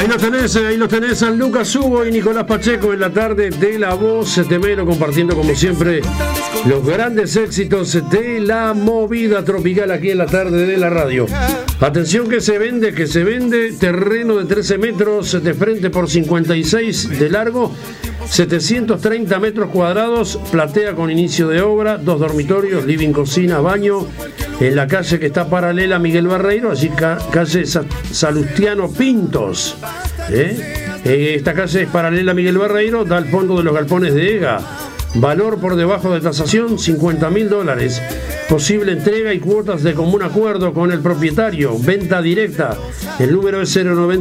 Ahí los tenés, San Lucas Hugo y Nicolás Pacheco en la tarde de La Voz de Melo, compartiendo como siempre los grandes éxitos de la movida tropical aquí en la tarde de la radio. Atención que se vende terreno de 13 metros de frente por 56 de largo, 730 metros cuadrados, platea con inicio de obra, 2 dormitorios, living, cocina, baño, en la calle que está paralela a Miguel Barreiro, allí calle Salustiano Pintos. Esta calle es paralela a Miguel Barreiro, da al fondo de los galpones de EGA. Valor por debajo de tasación, $50.000. Posible entrega y cuotas de común acuerdo con el propietario. Venta directa. El número es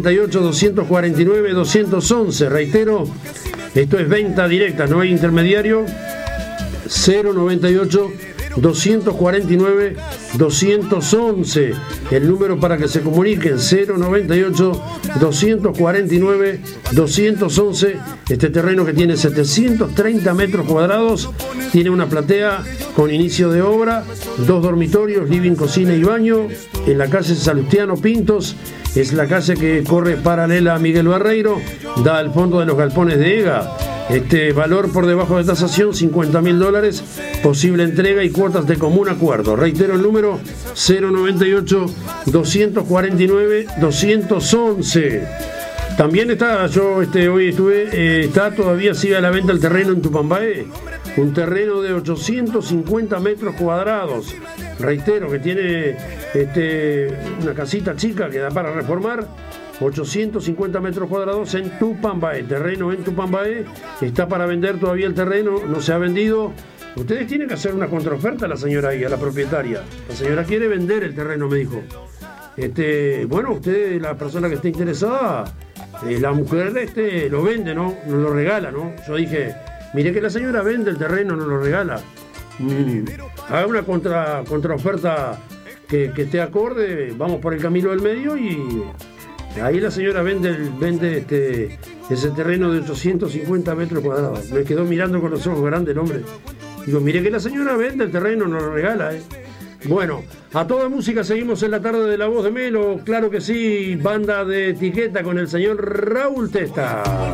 098-249-211. Reitero, esto es venta directa, no hay intermediario. 098-249-211. El número para que se comuniquen, 098-249-211. Este terreno que tiene 730 metros cuadrados, tiene una platea con inicio de obra, 2 dormitorios, living, cocina y baño, en la calle Salustiano Pintos. Es la calle que corre paralela a Miguel Barreiro, da al fondo de los galpones de EGA. Valor por debajo de tasación, $50.000. Posible entrega y cuotas de común acuerdo. Reitero el número, 098-249-211. También está, hoy estuve, todavía sigue a la venta el terreno en Tupambaé. Un terreno de 850 metros cuadrados. Reitero que tiene una casita chica que da para reformar. 850 metros cuadrados en Tupambaé. Terreno en Tupambaé. Está para vender todavía el terreno. No se ha vendido. Ustedes tienen que hacer una contraoferta a la señora ahí, a la propietaria. La señora quiere vender el terreno, me dijo. Bueno, usted, la persona que esté interesada, la mujer lo vende, ¿no? Nos lo regala, ¿no? Yo dije, mire que la señora vende el terreno, nos lo regala. Haga una contraoferta que esté acorde, vamos por el camino del medio y ahí la señora vende ese terreno de 850 metros cuadrados. Me quedó mirando con los ojos grandes el hombre. Digo, mire que la señora vende el terreno, nos lo regala, Bueno, a toda música seguimos en la tarde de La Voz de Melo, claro que sí, banda de etiqueta con el señor Raúl Testa.